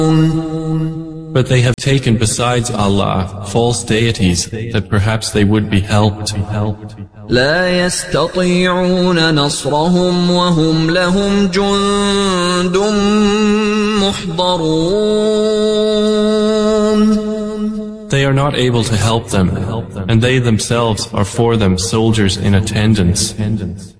But they have taken besides Allah false deities that perhaps they would be helped. لا يستطيعون نصرهم وهم لهم جند محضرون. They are not able to help them, and they themselves are for them soldiers in attendance.